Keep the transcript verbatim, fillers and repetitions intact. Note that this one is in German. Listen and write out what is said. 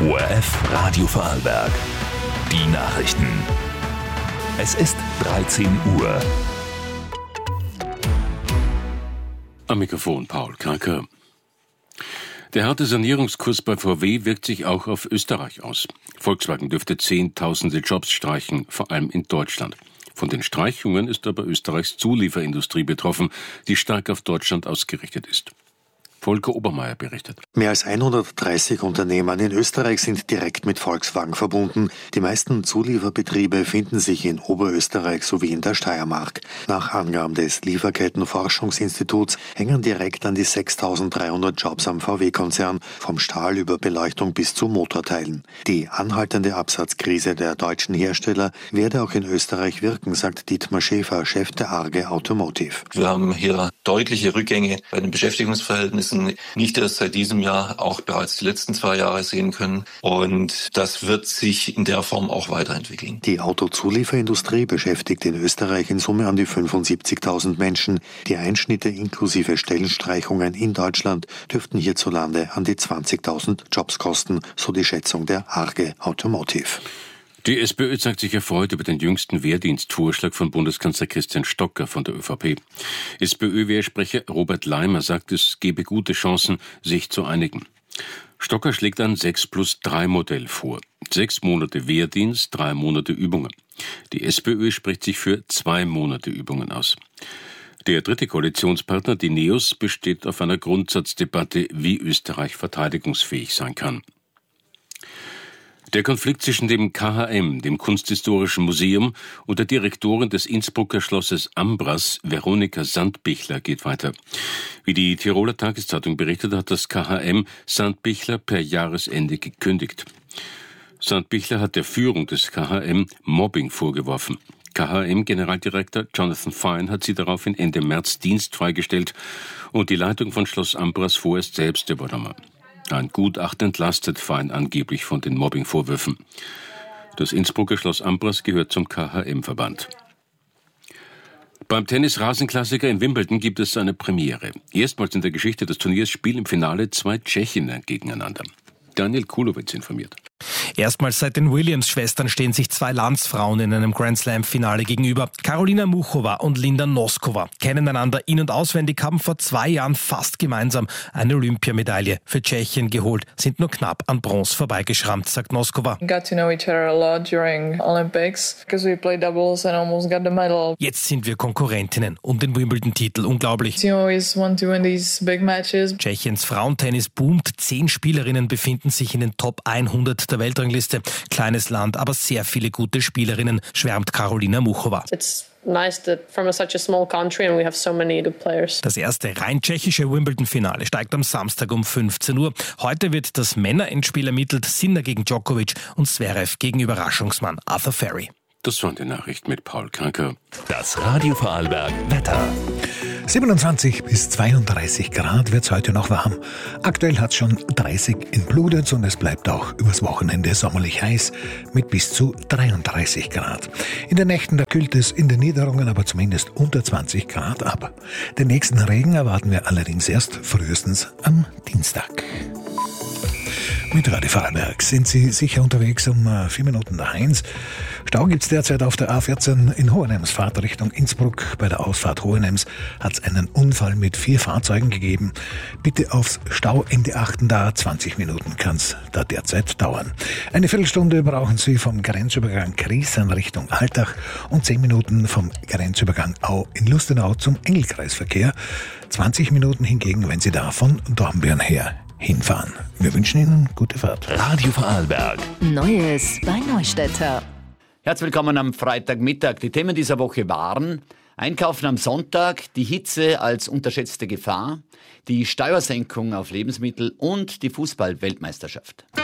O R F Radio Vorarlberg. Die Nachrichten. Es ist dreizehn Uhr. Am Mikrofon Paul Kranker. Der harte Sanierungskurs bei V W wirkt sich auch auf Österreich aus. Volkswagen dürfte Zehntausende Jobs streichen, vor allem in Deutschland. Von den Streichungen ist aber Österreichs Zulieferindustrie betroffen, die stark auf Deutschland ausgerichtet ist. Volker Obermeier berichtet. Mehr als hundertdreißig Unternehmen in Österreich sind direkt mit Volkswagen verbunden. Die meisten Zulieferbetriebe finden sich in Oberösterreich sowie in der Steiermark. Nach Angaben des Lieferkettenforschungsinstituts hängen direkt an die sechstausenddreihundert Jobs am V W-Konzern, vom Stahl über Beleuchtung bis zu Motorteilen. Die anhaltende Absatzkrise der deutschen Hersteller werde auch in Österreich wirken, sagt Dietmar Schäfer, Chef der Arge Automotive. Wir haben hier deutliche Rückgänge bei den Beschäftigungsverhältnissen, nicht erst seit diesem Jahr, auch bereits die letzten zwei Jahre sehen können. Und das wird sich in der Form auch weiterentwickeln. Die Autozulieferindustrie beschäftigt in Österreich in Summe an die fünfundsiebzigtausend Menschen. Die Einschnitte inklusive Stellenstreichungen in Deutschland dürften hierzulande an die zwanzigtausend Jobs kosten, so die Schätzung der Arge Automotive. Die SPÖ zeigt sich erfreut über den jüngsten Wehrdienstvorschlag von Bundeskanzler Christian Stocker von der ÖVP. SPÖ-Wehrsprecher Robert Leimer sagt, es gebe gute Chancen, sich zu einigen. Stocker schlägt ein sechs plus drei Modell vor. Sechs Monate Wehrdienst, drei Monate Übungen. Die SPÖ spricht sich für zwei Monate Übungen aus. Der dritte Koalitionspartner, die NEOS, besteht auf einer Grundsatzdebatte, wie Österreich verteidigungsfähig sein kann. Der Konflikt zwischen dem K H M, dem Kunsthistorischen Museum, und der Direktorin des Innsbrucker Schlosses Ambras, Veronika Sandbichler, geht weiter. Wie die Tiroler Tageszeitung berichtet, hat das K H M Sandbichler per Jahresende gekündigt. Sandbichler hat der Führung des K H M Mobbing vorgeworfen. K H M-Generaldirektor Jonathan Fine hat sie daraufhin Ende März dienstfrei und die Leitung von Schloss Ambras vorerst selbst übernommen. Ein Gutachten entlastet Fine angeblich von den Mobbing-Vorwürfen. Das Innsbrucker Schloss Ambras gehört zum K H M-Verband. Beim Tennis-Rasenklassiker in Wimbledon gibt es eine Premiere. Erstmals in der Geschichte des Turniers spielen im Finale zwei Tschechinnen gegeneinander. Daniel Kulowitz informiert. Erstmals seit den Williams-Schwestern stehen sich zwei Landsfrauen in einem Grand-Slam-Finale gegenüber. Karolina Muchova und Linda Noskova kennen einander in- und auswendig, haben vor zwei Jahren fast gemeinsam eine Olympiamedaille für Tschechien geholt, sind nur knapp an Bronze vorbeigeschrammt, sagt Noskova. Got to know each other a lot during Olympics because we played doubles and almost got the medal. Jetzt sind wir Konkurrentinnen um den Wimbledon-Titel. Unglaublich. You always want to win these big matches. Tschechiens Frauentennis boomt. Zehn Spielerinnen befinden sich in den Top hundert der Weltrangliste. Kleines Land, aber sehr viele gute Spielerinnen, schwärmt Karolina Muchova. It's nice that from a such a small country and we have so many good players. Das erste rein tschechische Wimbledon-Finale steigt am Samstag um fünfzehn Uhr. Heute wird das Männerendspiel ermittelt. Sinner gegen Djokovic und Zverev gegen Überraschungsmann Arthur Ferry. Das war die Nachricht mit Paul Kranker. Das Radio Vorarlberg Wetter. siebenundzwanzig bis zweiunddreißig Grad wird es heute noch warm. Aktuell hat es schon dreißig in Bludenz und es bleibt auch übers Wochenende sommerlich heiß mit bis zu dreiunddreißig Grad. In den Nächten da kühlt es in den Niederungen aber zumindest unter zwanzig Grad ab. Den nächsten Regen erwarten wir allerdings erst frühestens am Dienstag. Mit Radio Vorarlberg sind Sie sicher unterwegs um äh, vier Minuten nach eins. Stau gibt's derzeit auf der A vierzehn in Hohenems, Fahrt Richtung Innsbruck. Bei der Ausfahrt Hohenems hat's einen Unfall mit vier Fahrzeugen gegeben. Bitte aufs Stauende achten, da zwanzig Minuten kann's da derzeit dauern. Eine Viertelstunde brauchen Sie vom Grenzübergang Griesern Richtung Altach und zehn Minuten vom Grenzübergang Au in Lustenau zum Engelkreisverkehr. zwanzig Minuten hingegen, wenn Sie da von Dornbirn her hinfahren. Wir wünschen Ihnen gute Fahrt. Radio Vorarlberg. Neues bei Neustädter. Herzlich willkommen am Freitagmittag. Die Themen dieser Woche waren: Einkaufen am Sonntag, die Hitze als unterschätzte Gefahr, die Steuersenkung auf Lebensmittel und die Fußball-Weltmeisterschaft.